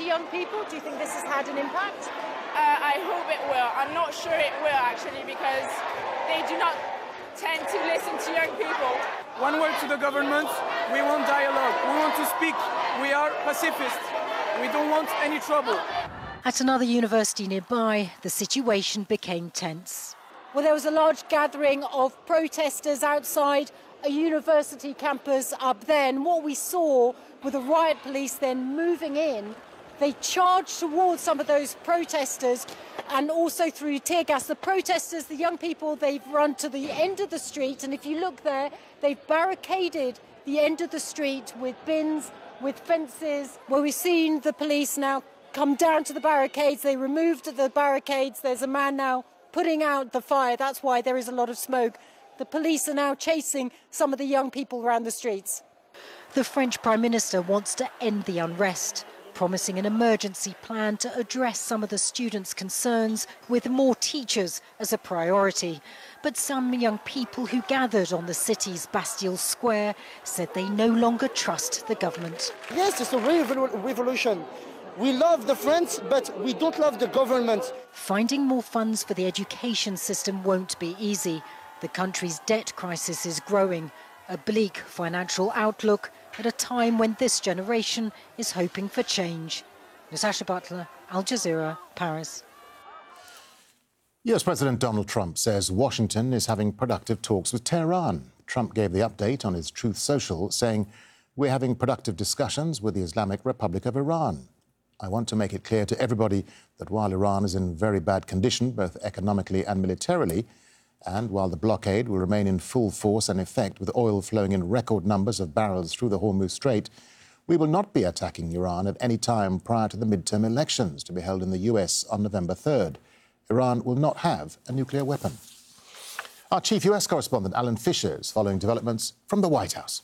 to young people? Do you think this has had an impact? I hope it will. I'm not sure it will, actually, because they do not tend to listen to young people. One word to the government: we want dialogue. We want to speak. We are pacifists. We don't want any trouble. At another university nearby, the situation became tense. Well, there was a large gathering of protesters outside a university campus up there, and what we saw with the riot police then moving in, they charged towards some of those protesters and also through tear gas. The protesters, the young people, they've run to the end of the street, and if you look there, they've barricaded the end of the street with bins, with fences. Well, we've seen the police now come down to the barricades. They removed the barricades. There's a man now putting out the fire. That's why there is a lot of smoke. The police are now chasing some of the young people around the streets. The French Prime Minister wants to end the unrest, promising an emergency plan to address some of the students' concerns with more teachers as a priority. But some young people who gathered on the city's Bastille Square said they no longer trust the government. Yes, it's a real revolution. We love the French, but we don't love the government. Finding more funds for the education system won't be easy. The country's debt crisis is growing, a bleak financial outlook at a time when this generation is hoping for change. Natasha Butler, Al Jazeera, Paris. US President Donald Trump says Washington is having productive talks with Tehran. Trump gave the update on his Truth Social, saying, "We're having productive discussions with the Islamic Republic of Iran. I want to make it clear to everybody that while Iran is in very bad condition, both economically and militarily, and while the blockade will remain in full force and effect with oil flowing in record numbers of barrels through the Hormuz Strait, we will not be attacking Iran at any time prior to the midterm elections to be held in the US on November 3rd. Iran will not have a nuclear weapon." Our chief US correspondent, Alan Fisher, is following developments from the White House.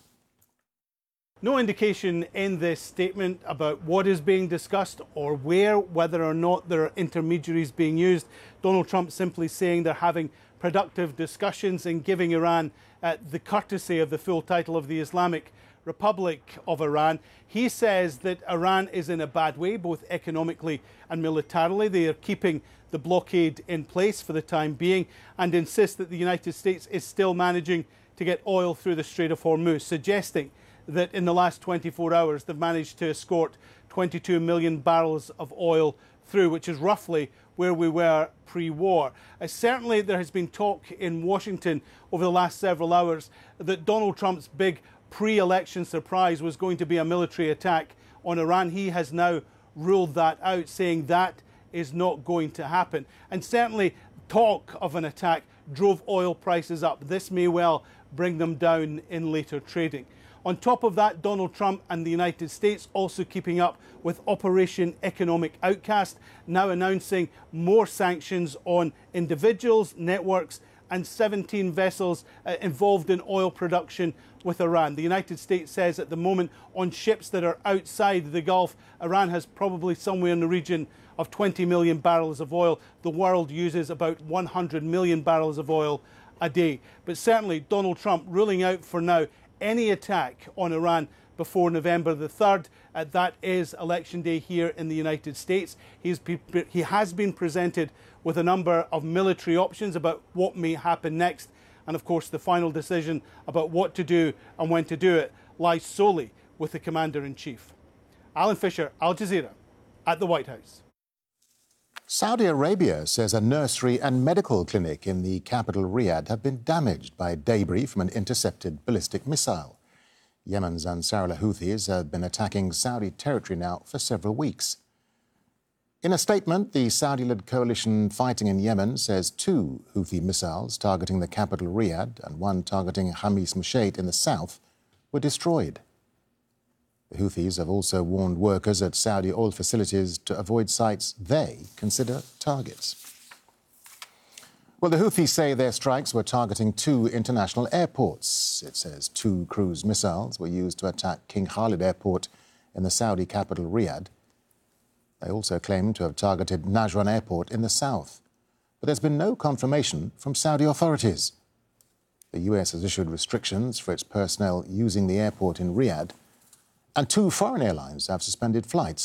No indication in this statement about what is being discussed or whether or not there are intermediaries being used. Donald Trump simply saying they're having productive discussions and giving Iran the courtesy of the full title of the Islamic Republic of Iran. He says that Iran is in a bad way, both economically and militarily. They are keeping the blockade in place for the time being and insist that the United States is still managing to get oil through the Strait of Hormuz, suggesting that in the last 24 hours they've managed to escort 22 million barrels of oil through, which is roughly where we were pre-war. Certainly there has been talk in Washington over the last several hours that Donald Trump's big pre-election surprise was going to be a military attack on Iran. He has now ruled that out, saying that is not going to happen. And certainly talk of an attack drove oil prices up. This may well bring them down in later trading. On top of that, Donald Trump and the United States also keeping up with Operation Economic Outcast, now announcing more sanctions on individuals, networks and 17 vessels involved in oil production with Iran. The United States says at the moment on ships that are outside the Gulf, Iran has probably somewhere in the region of 20 million barrels of oil. The world uses about 100 million barrels of oil a day. But certainly Donald Trump ruling out for now any attack on Iran before November the 3rd. That is election day here in the United States. He has been presented with a number of military options about what may happen next. And of course, the final decision about what to do and when to do it lies solely with the Commander-in-Chief. Alan Fisher, Al Jazeera, at the White House. Saudi Arabia says a nursery and medical clinic in the capital Riyadh have been damaged by debris from an intercepted ballistic missile. Yemen's Ansarullah Houthis have been attacking Saudi territory now for several weeks. In a statement, the Saudi-led coalition fighting in Yemen says 2 Houthi missiles targeting the capital Riyadh and 1 targeting Hamis Musheit in the south were destroyed. The Houthis have also warned workers at Saudi oil facilities to avoid sites they consider targets. Well, the Houthis say their strikes were targeting 2 international airports. It says 2 cruise missiles were used to attack King Khalid Airport in the Saudi capital, Riyadh. They also claim to have targeted Najran Airport in the south. But there's been no confirmation from Saudi authorities. The US has issued restrictions for its personnel using the airport in Riyadh, and 2 foreign airlines have suspended flights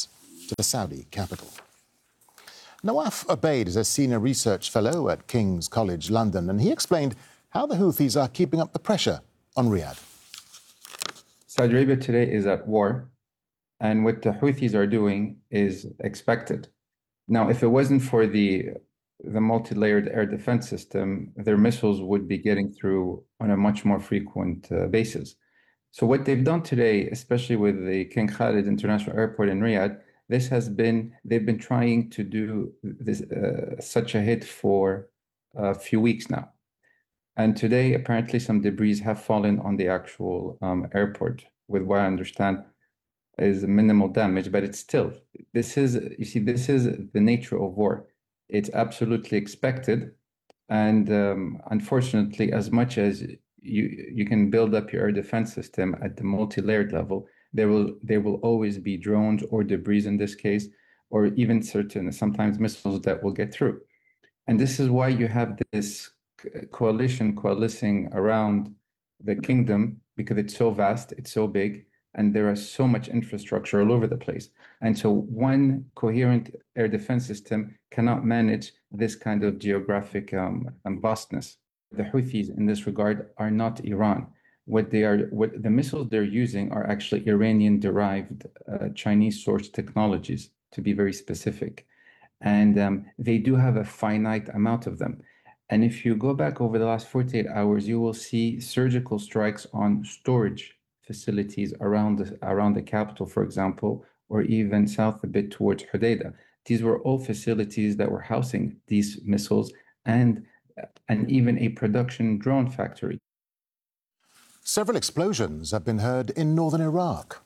to the Saudi capital. Nawaf Obaid is a senior research fellow at King's College London, and he explained how the Houthis are keeping up the pressure on Riyadh. Saudi Arabia today is at war, and what the Houthis are doing is expected. Now, if it wasn't for the multi-layered air defense system, their missiles would be getting through on a much more frequent basis. So what they've done today, especially with the King Khalid International Airport in Riyadh, they've been trying to do this such a hit for a few weeks now. And today, apparently, some debris have fallen on the actual airport, with what I understand is minimal damage, but it's still, this is the nature of war. It's absolutely expected. And unfortunately, as much as you can build up your air defense system at the multi-layered level, there will always be drones or debris in this case, or even sometimes missiles that will get through. And this is why you have this coalition coalescing around the kingdom, because it's so vast, it's so big, and there is so much infrastructure all over the place. And so one coherent air defense system cannot manage this kind of geographic vastness. The Houthis in this regard are not Iran. What the missiles they're using are actually Iranian-derived Chinese-sourced technologies, to be very specific. And they do have a finite amount of them. And if you go back over the last 48 hours, you will see surgical strikes on storage facilities around the capital, for example, or even south a bit towards Hodeidah. These were all facilities that were housing these missiles and even a production drone factory. Several explosions have been heard in northern Iraq.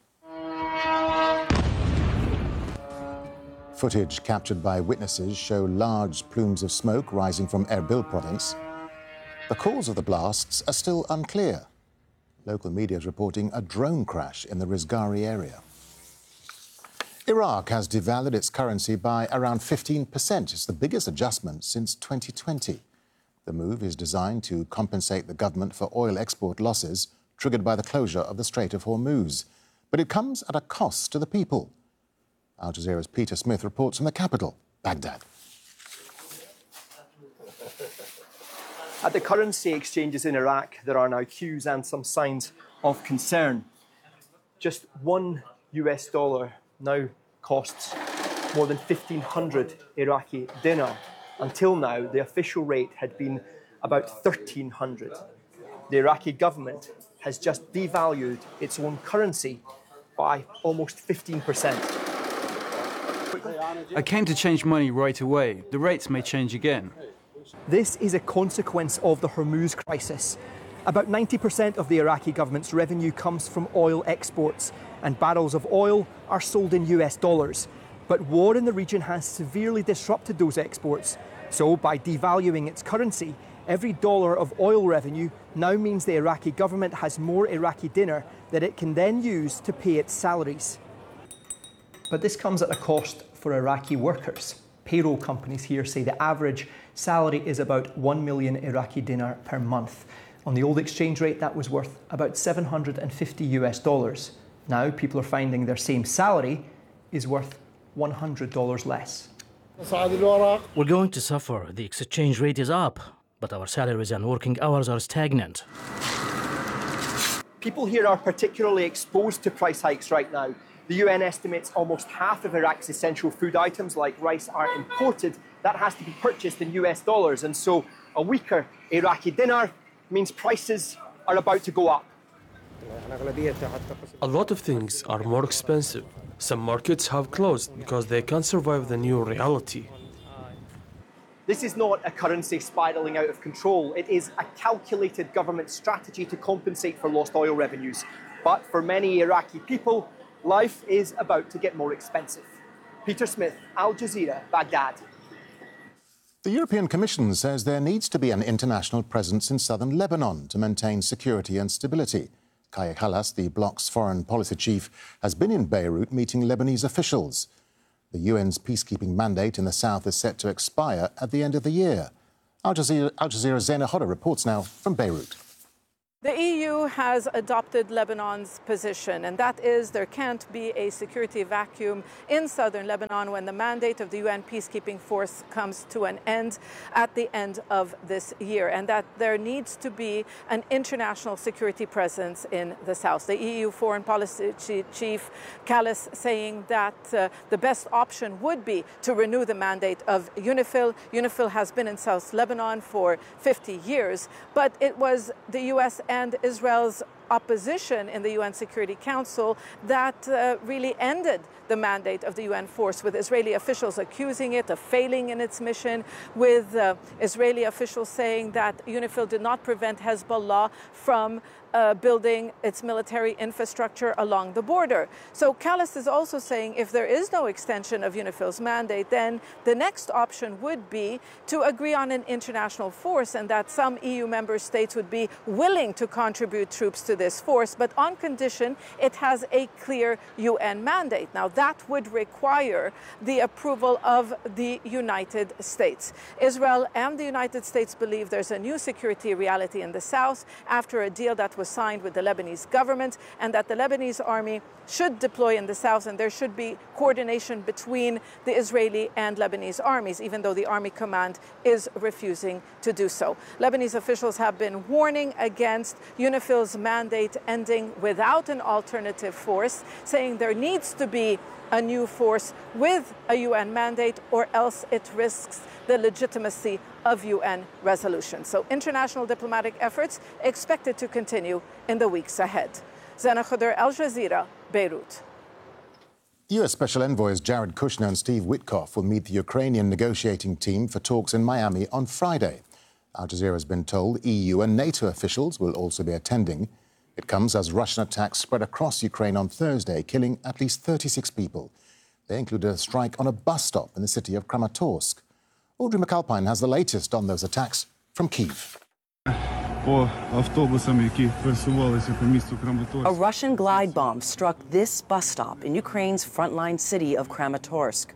Footage captured by witnesses show large plumes of smoke rising from Erbil province. The cause of the blasts are still unclear. Local media is reporting a drone crash in the Rizgari area. Iraq has devalued its currency by around 15%. It's the biggest adjustment since 2020. The move is designed to compensate the government for oil export losses triggered by the closure of the Strait of Hormuz. But it comes at a cost to the people. Al Jazeera's Peter Smith reports from the capital, Baghdad. At the currency exchanges in Iraq, there are now queues and some signs of concern. Just $1 now costs more than 1,500 Iraqi dinar. Until now, the official rate had been about 1,300. The Iraqi government has just devalued its own currency by almost 15%. I came to change money right away. The rates may change again. This is a consequence of the Hormuz crisis. About 90% of the Iraqi government's revenue comes from oil exports, and barrels of oil are sold in US dollars. But war in the region has severely disrupted those exports. So by devaluing its currency, every dollar of oil revenue now means the Iraqi government has more Iraqi dinar that it can then use to pay its salaries. But this comes at a cost for Iraqi workers. Payroll companies here say the average salary is about 1 million Iraqi dinar per month. On the old exchange rate, that was worth about $750. Now people are finding their same salary is worth $100 less. We're going to suffer. The exchange rate is up, but our salaries and working hours are stagnant. People here are particularly exposed to price hikes right now. The UN estimates almost half of Iraq's essential food items, like rice, are imported. That has to be purchased in US dollars, and so a weaker Iraqi dinar means prices are about to go up. A lot of things are more expensive. Some markets have closed because they can't survive the new reality. This is not a currency spiralling out of control. It is a calculated government strategy to compensate for lost oil revenues. But for many Iraqi people, life is about to get more expensive. Peter Smith, Al Jazeera, Baghdad. The European Commission says there needs to be an international presence in southern Lebanon to maintain security and stability. Kaya Kallas, the bloc's foreign policy chief, has been in Beirut meeting Lebanese officials. The UN's peacekeeping mandate in the south is set to expire at the end of the year. Al Jazeera's Zaina Hodder reports now from Beirut. The EU has adopted Lebanon's position, and that is there can't be a security vacuum in southern Lebanon when the mandate of the UN peacekeeping force comes to an end at the end of this year, and that there needs to be an international security presence in the south. The EU Foreign Policy Chief Kallis saying that the best option would be to renew the mandate of UNIFIL. UNIFIL has been in South Lebanon for 50 years, but it was the US and Israel's opposition in the UN Security Council that really ended the mandate of the UN force, with Israeli officials accusing it of failing in its mission, with Israeli officials saying that UNIFIL did not prevent Hezbollah from building its military infrastructure along the border. So Kallis is also saying if there is no extension of UNIFIL's mandate, then the next option would be to agree on an international force, and that some EU member states would be willing to contribute troops to this force, but on condition it has a clear UN mandate. Now that would require the approval of the United States. Israel and the United States believe there's a new security reality in the south after a deal that was signed with the Lebanese government, and that the Lebanese army should deploy in the south, and there should be coordination between the Israeli and Lebanese armies, even though the army command is refusing to do so. Lebanese officials have been warning against UNIFIL's mandate ending without an alternative force, saying there needs to be a new force with a UN mandate, or else it risks the legitimacy of UN resolutions. So international diplomatic efforts expected to continue in the weeks ahead. Zena Khuder, Al Jazeera, Beirut. U.S. Special Envoys Jared Kushner and Steve Witkoff will meet the Ukrainian negotiating team for talks in Miami on Friday. Al Jazeera has been told EU and NATO officials will also be attending. It comes as Russian attacks spread across Ukraine on Thursday, killing at least 36 people. They included a strike on a bus stop in the city of Kramatorsk. Audrey McAlpine has the latest on those attacks from Kyiv. A Russian glide bomb struck this bus stop in Ukraine's frontline city of Kramatorsk.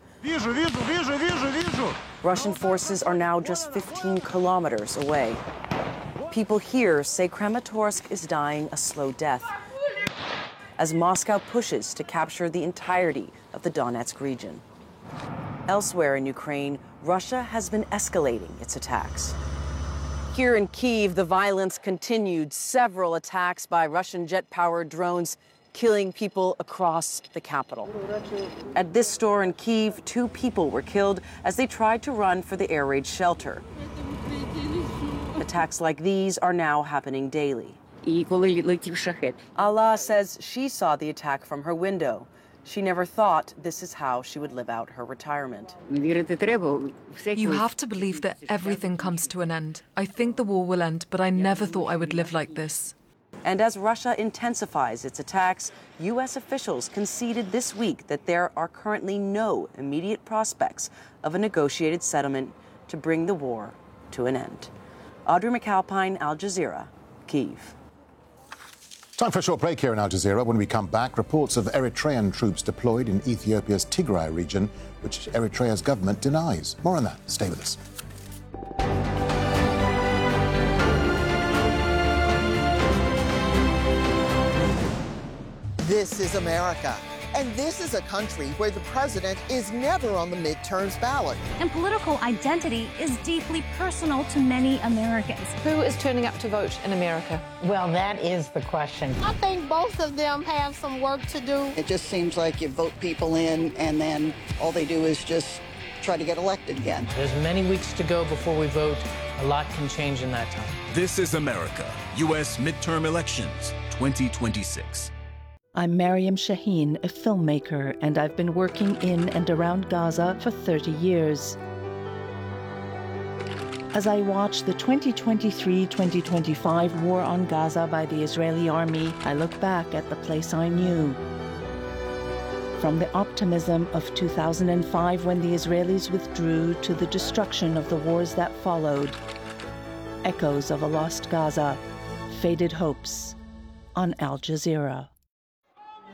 Russian forces are now just 15 kilometers away. People here say Kramatorsk is dying a slow death as Moscow pushes to capture the entirety of the Donetsk region. Elsewhere in Ukraine, Russia has been escalating its attacks. Here in Kyiv, the violence continued. Several attacks by Russian jet-powered drones killing people across the capital. At this store in Kyiv, 2 people were killed as they tried to run for the air raid shelter. Attacks like these are now happening daily. Allah says she saw the attack from her window. She never thought this is how she would live out her retirement. You have to believe that everything comes to an end. I think the war will end, but I never thought I would live like this. And as Russia intensifies its attacks, U.S. officials conceded this week that there are currently no immediate prospects of a negotiated settlement to bring the war to an end. Audrey McAlpine, Al Jazeera, Kyiv. Time for a short break here in Al Jazeera. When we come back, reports of Eritrean troops deployed in Ethiopia's Tigray region, which Eritrea's government denies. More on that. Stay with us. This is America. And this is a country where the president is never on the midterms ballot. And political identity is deeply personal to many Americans. Who is turning up to vote in America? Well, that is the question. I think both of them have some work to do. It just seems like you vote people in and then all they do is just try to get elected again. There's many weeks to go before we vote. A lot can change in that time. This is America. U.S. midterm elections 2026. I'm Mariam Shaheen, a filmmaker, and I've been working in and around Gaza for 30 years. As I watch the 2023-2025 war on Gaza by the Israeli army, I look back at the place I knew. From the optimism of 2005 when the Israelis withdrew to the destruction of the wars that followed. Echoes of a lost Gaza, faded hopes on Al Jazeera.